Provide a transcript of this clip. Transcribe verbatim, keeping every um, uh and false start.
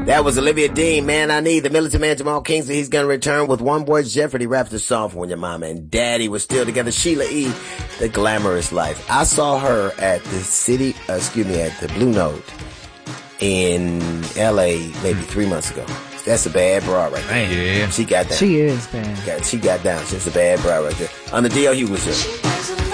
That was Olivia Dean, Man I Need. The Militant Man Jamal Kingsley, he's gonna return with One Boy Jeopardy. Rapped the song for When Your Mama and Daddy was still together. Sheila E., The Glamorous Life. I saw her at the city, uh, excuse me, at the Blue Note in L A maybe three months ago. That's a bad bra right there. Yeah. She got down. She is bad. Got, she got down. She's a bad bra right there. On the D L Hughley Show.